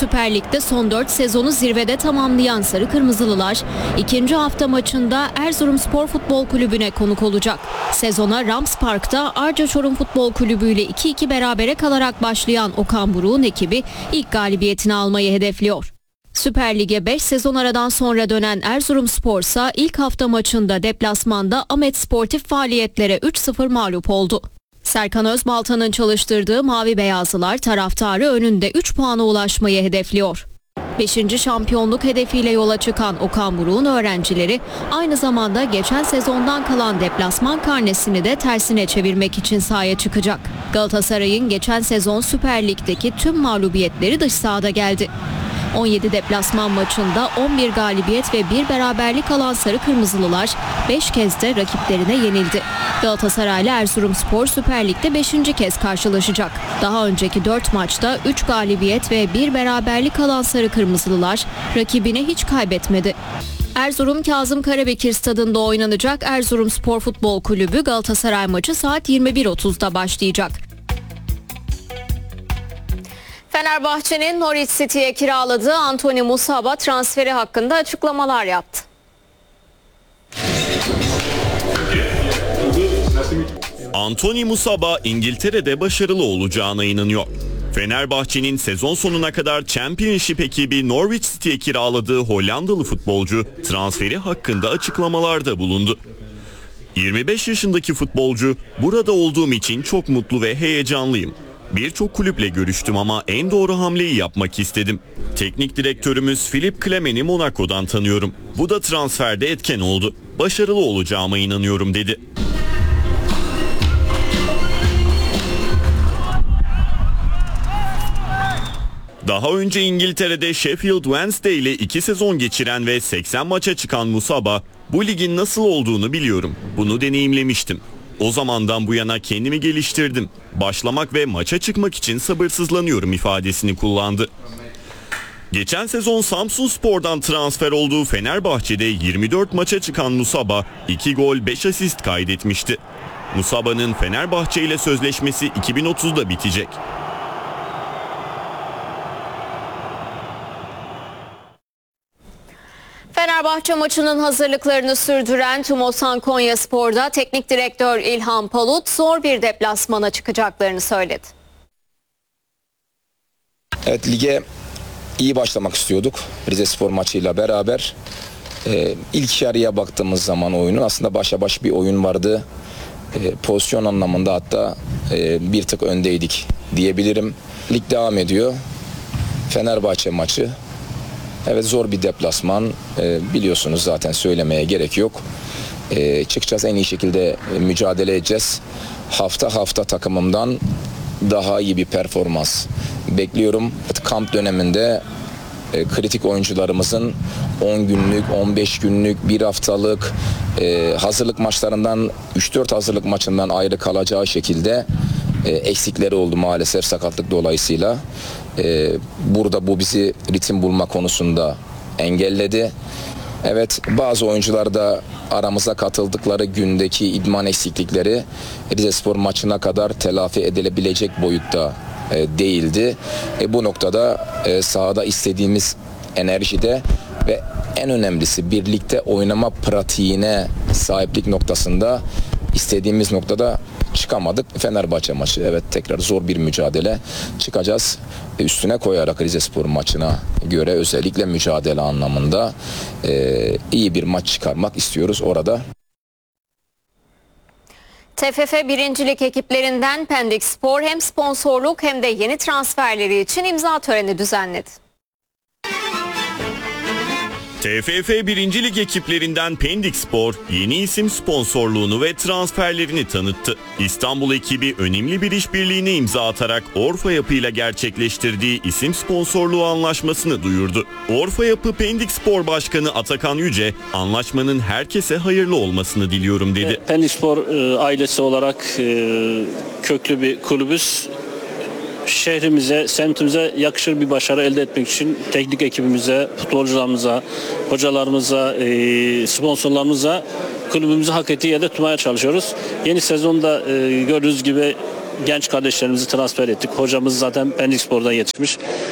Süper Lig'de son 4 sezonu zirvede tamamlayan Sarı Kırmızılılar ikinci hafta maçında Erzurumspor Futbol Kulübü'ne konuk olacak. Sezona Rams Park'ta Arca Çorum Futbol Kulübü ile 2-2 berabere kalarak başlayan Okan Buruk'un ekibi ilk galibiyetini almayı hedefliyor. Süper Lig'e 5 sezon aradan sonra dönen Erzurumspor ise ilk hafta maçında deplasmanda Ahmet Sportif Faaliyetlere 3-0 mağlup oldu. Serkan Özbalta'nın çalıştırdığı Mavi Beyazlılar taraftarı önünde 3 puana ulaşmayı hedefliyor. 5. şampiyonluk hedefiyle yola çıkan Okan Buruk'un öğrencileri aynı zamanda geçen sezondan kalan deplasman karnesini de tersine çevirmek için sahaya çıkacak. Galatasaray'ın geçen sezon Süper Lig'deki tüm mağlubiyetleri dış sahada geldi. 17 deplasman maçında 11 galibiyet ve 1 beraberlik alan Sarı Kırmızılılar 5 kez de rakiplerine yenildi. Galatasaray ile Erzurumspor Süper Lig'de 5. kez karşılaşacak. Daha önceki 4 maçta 3 galibiyet ve 1 beraberlik alan Sarı Kırmızılılar rakibine hiç kaybetmedi. Erzurum Kazım Karabekir Stadı'nda oynanacak Erzurumspor Futbol Kulübü Galatasaray maçı saat 21.30'da başlayacak. Fenerbahçe'nin Norwich City'ye kiraladığı Anthony Musaba transferi hakkında açıklamalar yaptı. Anthony Musaba İngiltere'de başarılı olacağına inanıyor. Fenerbahçe'nin sezon sonuna kadar Championship ekibi Norwich City'ye kiraladığı Hollandalı futbolcu transferi hakkında açıklamalarda bulundu. 25 yaşındaki futbolcu, "Burada olduğum için çok mutlu ve heyecanlıyım. Birçok kulüple görüştüm ama en doğru hamleyi yapmak istedim. Teknik direktörümüz Philippe Clement'i Monaco'dan tanıyorum. Bu da transferde etken oldu. Başarılı olacağıma inanıyorum," dedi. Daha önce İngiltere'de Sheffield Wednesday ile 2 sezon geçiren ve 80 maça çıkan Musaba, "Bu ligin nasıl olduğunu biliyorum. Bunu deneyimlemiştim. O zamandan bu yana kendimi geliştirdim. Başlamak ve maça çıkmak için sabırsızlanıyorum," ifadesini kullandı. Geçen sezon Samsunspor'dan transfer olduğu Fenerbahçe'de 24 maça çıkan Musaba 2 gol 5 asist kaydetmişti. Musaba'nın Fenerbahçe ile sözleşmesi 2030'da bitecek. Fenerbahçe maçının hazırlıklarını sürdüren Tumosan Konyaspor'da teknik direktör İlhan Palut zor bir deplasmana çıkacaklarını söyledi. Evet, lige iyi başlamak istiyorduk Rizespor maçıyla beraber. İlk yarıya baktığımız zaman oyunun aslında başa baş bir oyun vardı. Pozisyon anlamında hatta bir tık öndeydik diyebilirim. Lig devam ediyor. Fenerbahçe maçı. Evet, zor bir deplasman. Biliyorsunuz, zaten söylemeye gerek yok. Çıkacağız, en iyi şekilde mücadele edeceğiz. Hafta takımımdan daha iyi bir performans bekliyorum. Kamp döneminde kritik oyuncularımızın 10 günlük, 15 günlük, bir haftalık hazırlık maçlarından 3-4 hazırlık maçından ayrı kalacağı şekilde eksikleri oldu maalesef sakatlık dolayısıyla. Burada bu bizi ritim bulma konusunda engelledi. Evet, bazı oyuncular da aramıza katıldıkları gündeki idman eksiklikleri Rizespor maçına kadar telafi edilebilecek boyutta değildi. Bu noktada sahada istediğimiz enerjide ve en önemlisi birlikte oynama pratiğine sahiplik noktasında istediğimiz noktada çıkamadık. Fenerbahçe maçı, evet, tekrar zor bir mücadele, çıkacağız. Üstüne koyarak Rizespor maçına göre özellikle mücadele anlamında iyi bir maç çıkarmak istiyoruz orada. TFF 1. Lig ekiplerinden Pendikspor hem sponsorluk hem de yeni transferleri için imza töreni düzenledi. TFF 1. Lig ekiplerinden Pendikspor yeni isim sponsorluğunu ve transferlerini tanıttı. İstanbul ekibi önemli bir işbirliğine imza atarak Orfa Yapı ile gerçekleştirdiği isim sponsorluğu anlaşmasını duyurdu. Orfa Yapı Pendikspor Başkanı Atakan Yüce, "Anlaşmanın herkese hayırlı olmasını diliyorum," dedi. Pendikspor ailesi olarak köklü bir kulübüz. Şehrimize, semtimize yakışır bir başarı elde etmek için teknik ekibimize, futbolcularımıza, hocalarımıza, sponsorlarımıza kulübümüzü hak ettiği yerde tutmaya çalışıyoruz. Yeni sezonda gördüğünüz gibi genç kardeşlerimizi transfer ettik. Hocamız zaten Pendikspor'dan yetişmiş.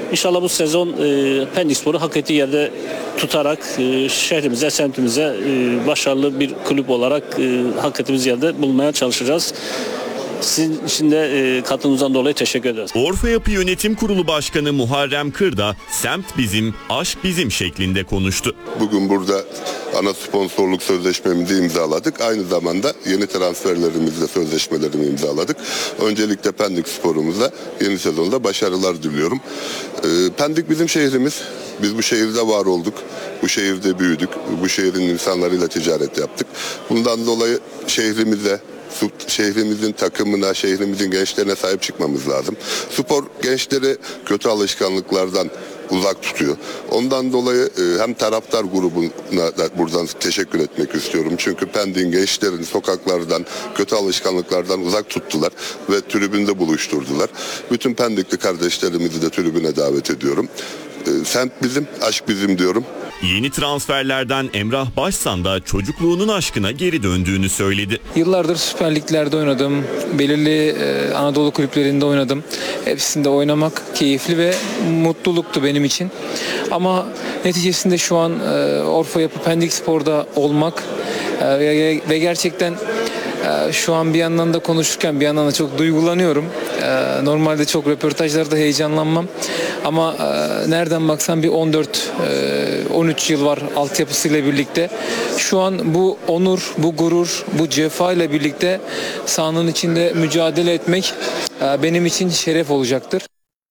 İnşallah bu sezon Pendikspor'u hak ettiği yerde tutarak şehrimize, semtimize başarılı bir kulüp olarak hak ettiğimiz yerde bulmaya çalışacağız. Sizin için de katılımınızdan dolayı teşekkür ederiz. Orfa Yapı Yönetim Kurulu Başkanı Muharrem Kır da semt bizim, aşk bizim şeklinde konuştu. Bugün burada ana sponsorluk sözleşmemizi imzaladık. Aynı zamanda yeni transferlerimizle sözleşmelerimi imzaladık. Öncelikle Pendik Spor'umuza yeni sezonda başarılar diliyorum. Pendik bizim şehrimiz. Biz bu şehirde var olduk. Bu şehirde büyüdük. Bu şehrin insanlarıyla ticaret yaptık. Bundan dolayı şehrimizin takımına, şehrimizin gençlerine sahip çıkmamız lazım. Spor gençleri kötü alışkanlıklardan uzak tutuyor. Ondan dolayı hem taraftar grubuna da buradan teşekkür etmek istiyorum. Çünkü Pendik'in gençlerini sokaklardan, kötü alışkanlıklardan uzak tuttular ve tribünde buluşturdular. Bütün Pendikli kardeşlerimizi de tribüne davet ediyorum. Semt bizim, aşk bizim diyorum. Yeni transferlerden Emrah Başsan da çocukluğunun aşkına geri döndüğünü söyledi. Yıllardır Süper Lig'lerde oynadım. Belirli Anadolu kulüplerinde oynadım. Hepsinde oynamak keyifli ve mutluluktu benim için. Ama neticesinde şu an Orfa Yapı Pendik Spor'da olmak ve gerçekten şu an bir yandan da konuşurken bir yandan da çok duygulanıyorum. Normalde çok röportajlarda heyecanlanmam. Ama nereden baksan bir 14-13 yıl var altyapısıyla birlikte. Şu an bu onur, bu gurur, bu cefa ile birlikte sahanın içinde mücadele etmek benim için şeref olacaktır.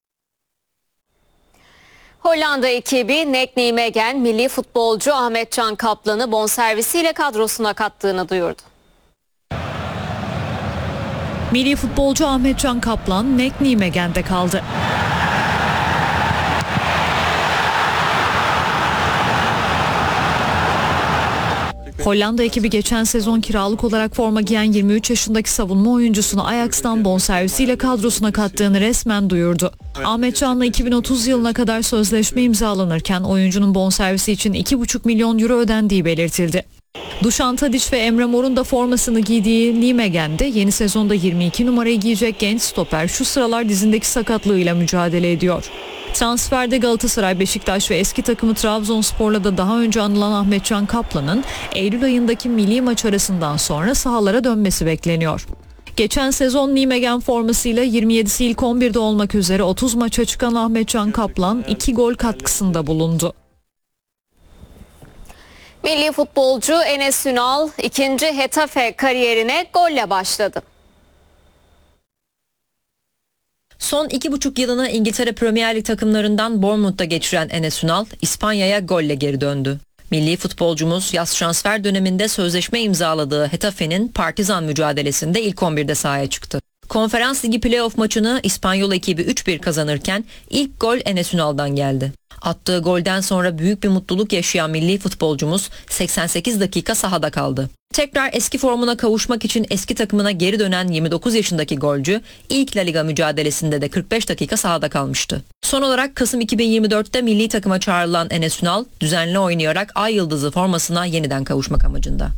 Hollanda ekibi NEC Nijmegen milli futbolcu Ahmetcan Kaplan'ı bonservisiyle kadrosuna kattığını duyurdu. Milli futbolcu Ahmetcan Kaplan NEC Nijmegen'de kaldı. Hollanda ekibi geçen sezon kiralık olarak forma giyen 23 yaşındaki savunma oyuncusunu Ajax'tan bonservisiyle kadrosuna kattığını resmen duyurdu. Ahmetcan'la 2030 yılına kadar sözleşme imzalanırken oyuncunun bonservisi için 2,5 milyon euro ödendiği belirtildi. Dušan Tadić ve Emre Mor'un da formasını giydiği Nijmegen'de yeni sezonda 22 numarayı giyecek genç stoper şu sıralar dizindeki sakatlığıyla mücadele ediyor. Transferde Galatasaray, Beşiktaş ve eski takımı Trabzonspor'la da daha önce anılan Ahmetcan Kaplan'ın Eylül ayındaki milli maç arasından sonra sahalara dönmesi bekleniyor. Geçen sezon Nijmegen formasıyla 27'si ilk 11'de olmak üzere 30 maça çıkan Ahmetcan Kaplan 2 gol katkısında bulundu. Milli futbolcu Enes Ünal ikinci Getafe kariyerine golle başladı. Son 2,5 yılını İngiltere Premier Lig takımlarından Bournemouth'ta geçiren Enes Ünal, İspanya'ya golle geri döndü. Milli futbolcumuz yaz transfer döneminde sözleşme imzaladığı Getafe'nin Partizan mücadelesinde ilk 11'de sahaya çıktı. Konferans Ligi playoff maçını İspanyol ekibi 3-1 kazanırken ilk gol Enes Ünal'dan geldi. Attığı golden sonra büyük bir mutluluk yaşayan milli futbolcumuz 88 dakika sahada kaldı. Tekrar eski formuna kavuşmak için eski takımına geri dönen 29 yaşındaki golcü ilk La Liga mücadelesinde de 45 dakika sahada kalmıştı. Son olarak Kasım 2024'te milli takıma çağrılan Enes Ünal düzenli oynayarak Ay Yıldızı formasına yeniden kavuşmak amacında.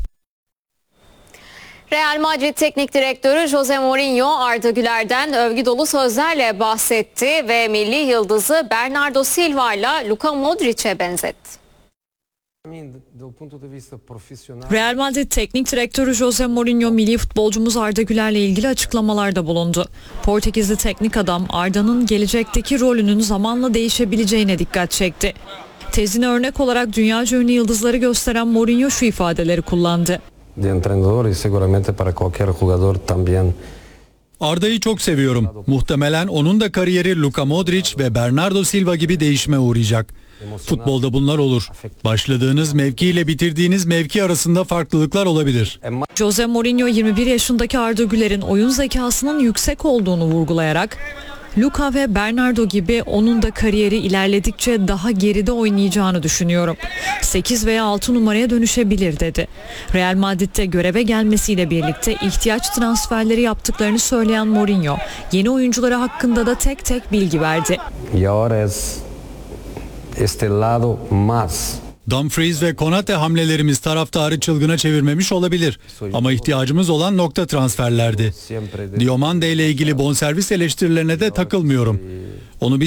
Real Madrid Teknik Direktörü Jose Mourinho Arda Güler'den övgü dolu sözlerle bahsetti ve milli yıldızı Bernardo Silva ile Luka Modric'e benzetti. Real Madrid Teknik Direktörü Jose Mourinho milli futbolcumuz Arda Güler'le ilgili açıklamalarda bulundu. Portekizli teknik adam Arda'nın gelecekteki rolünün zamanla değişebileceğine dikkat çekti. Tezine örnek olarak dünyaca ünlü yıldızları gösteren Mourinho şu ifadeleri kullandı. Arda'yı çok seviyorum. Muhtemelen onun da kariyeri Luka Modric ve Bernardo Silva gibi değişime uğrayacak. Futbolda bunlar olur. Başladığınız mevki ile bitirdiğiniz mevki arasında farklılıklar olabilir. Jose Mourinho 21 yaşındaki Arda Güler'in oyun zekasının yüksek olduğunu vurgulayarak Luka ve Bernardo gibi onun da kariyeri ilerledikçe daha geride oynayacağını düşünüyorum. 8 veya 6 numaraya dönüşebilir dedi. Real Madrid'de göreve gelmesiyle birlikte ihtiyaç transferleri yaptıklarını söyleyen Mourinho, yeni oyuncuları hakkında da tek tek bilgi verdi. Dumfries ve Konate hamlelerimiz taraftarı çılgına çevirmemiş olabilir. Ama ihtiyacımız olan nokta transferlerdi. Diomande ile ilgili bonservis eleştirilerine de takılmıyorum. Onu biz